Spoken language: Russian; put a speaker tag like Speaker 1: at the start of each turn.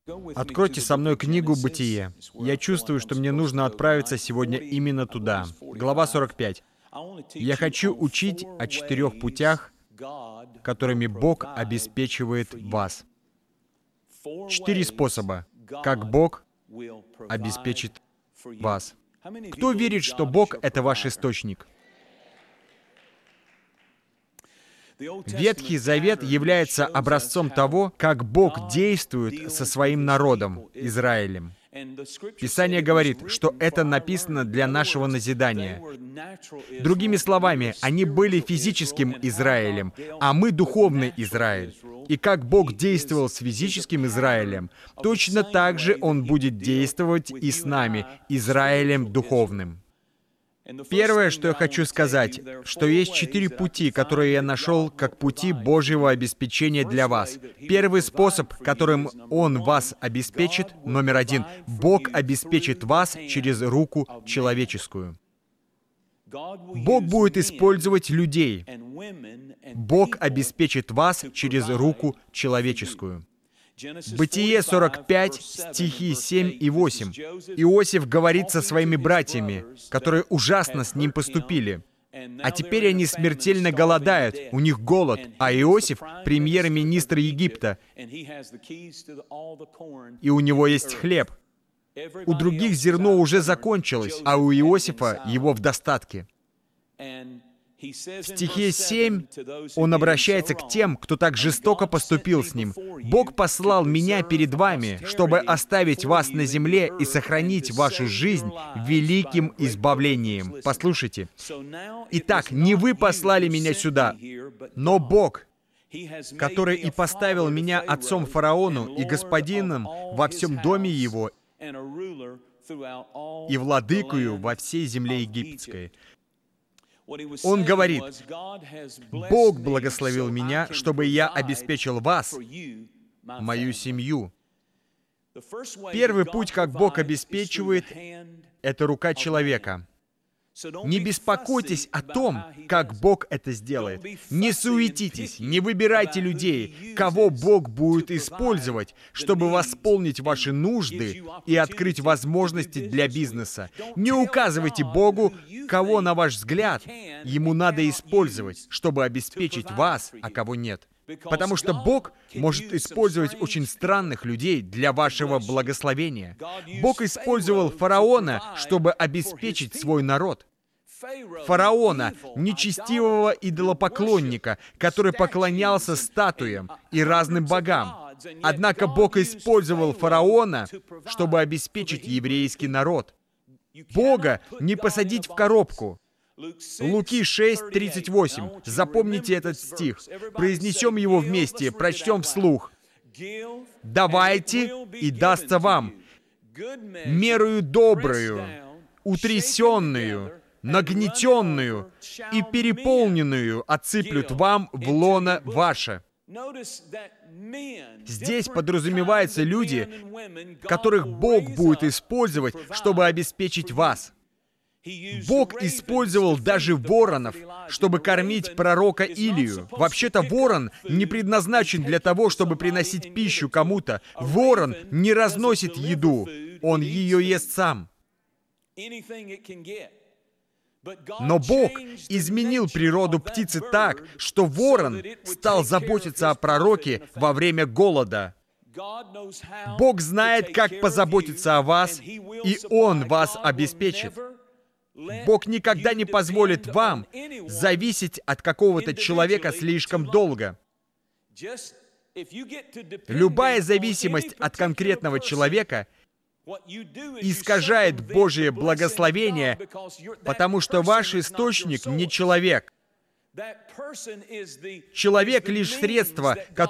Speaker 1: Откройте со мной книгу «Бытие». Я чувствую, что мне нужно отправиться сегодня именно туда. Глава 45. Я хочу учить о 4 путях, которыми Бог обеспечивает вас. 4 способа, как Бог обеспечит вас. Кто верит, что Бог — это ваш источник? Ветхий Завет является образцом того, как Бог действует со своим народом, Израилем. Писание говорит, что это написано для нашего назидания. Другими словами, они были физическим Израилем, а мы духовный Израиль. И как Бог действовал с физическим Израилем, точно так же Он будет действовать и с нами, Израилем духовным. Первое, что я хочу сказать, что есть 4 пути, которые я нашел как пути Божьего обеспечения для вас. Первый способ, которым Он вас обеспечит, номер 1. Бог обеспечит вас через руку человеческую. Бог будет использовать людей. Бог обеспечит вас через руку человеческую. Бытие 45, стихи 7 и 8. Иосиф говорит со своими братьями, которые ужасно с ним поступили. А теперь они смертельно голодают, у них голод, а Иосиф — премьер-министр Египта, и у него есть хлеб. У других зерно уже закончилось, а у Иосифа его в достатке. В стихе 7 он обращается к тем, кто так жестоко поступил с ним. «Бог послал меня перед вами, чтобы оставить вас на земле и сохранить вашу жизнь великим избавлением». Послушайте. Итак, не вы послали меня сюда, но Бог, который и поставил меня отцом фараону и господином во всем доме его и владыкою во всей земле египетской. Он говорит: «Бог благословил меня, чтобы я обеспечил вас, мою семью». Первый путь, как Бог обеспечивает, это рука человека. Не беспокойтесь о том, как Бог это сделает. Не суетитесь, не выбирайте людей, кого Бог будет использовать, чтобы восполнить ваши нужды и открыть возможности для бизнеса. Не указывайте Богу, кого, на ваш взгляд, Ему надо использовать, чтобы обеспечить вас, а кого нет. Потому что Бог может использовать очень странных людей для вашего благословения. Бог использовал фараона, чтобы обеспечить свой народ. Фараона, нечестивого идолопоклонника, который поклонялся статуям и разным богам. Однако Бог использовал фараона, чтобы обеспечить еврейский народ. Бога не посадить в коробку. Луки 6:38. Запомните этот стих. Произнесем его вместе, прочтем вслух. «Давайте, и дастся вам, мерою добрую, утрясенную, нагнетенную и переполненную отсыплют вам в лоно ваше». Здесь подразумеваются люди, которых Бог будет использовать, чтобы обеспечить вас. Бог использовал даже воронов, чтобы кормить пророка Илию. Вообще-то ворон не предназначен для того, чтобы приносить пищу кому-то. Ворон не разносит еду, он ее ест сам. Но Бог изменил природу птицы так, что ворон стал заботиться о пророке во время голода. Бог знает, как позаботиться о вас, и Он вас обеспечит. Бог никогда не позволит вам зависеть от какого-то человека слишком долго. Любая зависимость от конкретного человека искажает Божие благословение, потому что ваш источник не человек. Человек — лишь средство,